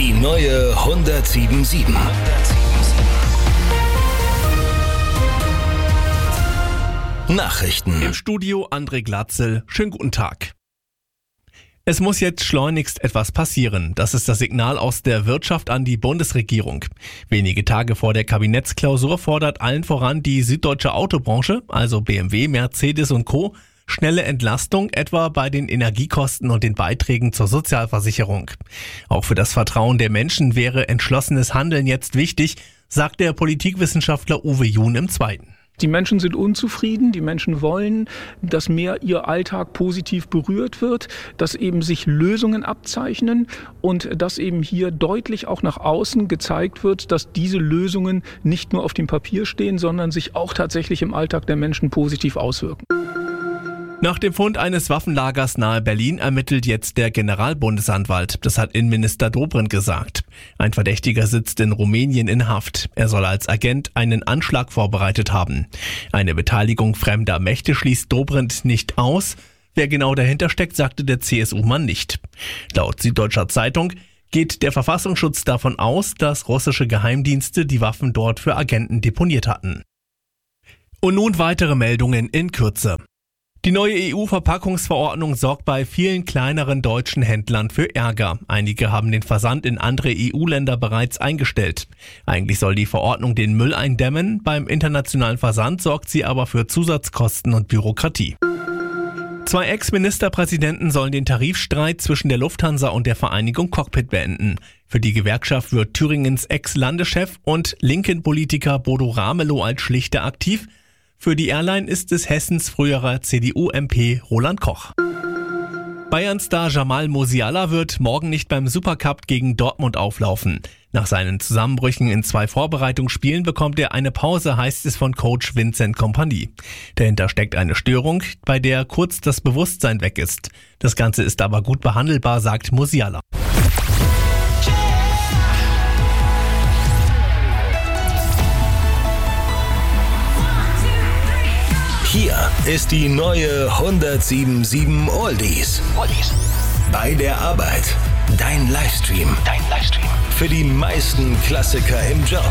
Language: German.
Die neue 107.7. Nachrichten. Im Studio André Glatzel. Schönen guten Tag. Es muss jetzt schleunigst etwas passieren. Das ist das Signal aus der Wirtschaft an die Bundesregierung. Wenige Tage vor der Kabinettsklausur fordert allen voran die süddeutsche Autobranche, also BMW, Mercedes und Co., schnelle Entlastung, etwa bei den Energiekosten und den Beiträgen zur Sozialversicherung. Auch für das Vertrauen der Menschen wäre entschlossenes Handeln jetzt wichtig, sagt der Politikwissenschaftler Uwe Jun im Zweiten. Die Menschen sind unzufrieden, die Menschen wollen, dass mehr ihr Alltag positiv berührt wird, dass eben sich Lösungen abzeichnen und dass eben hier deutlich auch nach außen gezeigt wird, dass diese Lösungen nicht nur auf dem Papier stehen, sondern sich auch tatsächlich im Alltag der Menschen positiv auswirken. Nach dem Fund eines Waffenlagers nahe Berlin ermittelt jetzt der Generalbundesanwalt. Das hat Innenminister Dobrindt gesagt. Ein Verdächtiger sitzt in Rumänien in Haft. Er soll als Agent einen Anschlag vorbereitet haben. Eine Beteiligung fremder Mächte schließt Dobrindt nicht aus. Wer genau dahinter steckt, sagte der CSU-Mann nicht. Laut Süddeutscher Zeitung geht der Verfassungsschutz davon aus, dass russische Geheimdienste die Waffen dort für Agenten deponiert hatten. Und nun weitere Meldungen in Kürze. Die neue EU-Verpackungsverordnung sorgt bei vielen kleineren deutschen Händlern für Ärger. Einige haben den Versand in andere EU-Länder bereits eingestellt. Eigentlich soll die Verordnung den Müll eindämmen, beim internationalen Versand sorgt sie aber für Zusatzkosten und Bürokratie. 2 Ex-Ministerpräsidenten sollen den Tarifstreit zwischen der Lufthansa und der Vereinigung Cockpit beenden. Für die Gewerkschaft wird Thüringens Ex-Landeschef und linken Politiker Bodo Ramelow als Schlichter aktiv. Für die Airline ist es Hessens früherer CDU-MP Roland Koch. Bayern-Star Jamal Musiala wird morgen nicht beim Supercup gegen Dortmund auflaufen. Nach seinen Zusammenbrüchen in 2 Vorbereitungsspielen bekommt er eine Pause, heißt es von Coach Vincent Kompany. Dahinter steckt eine Störung, bei der kurz das Bewusstsein weg ist. Das Ganze ist aber gut behandelbar, sagt Musiala. Hier ist die neue 107.7 Oldies. Bei der Arbeit, dein Livestream. Für die meisten Klassiker im Job.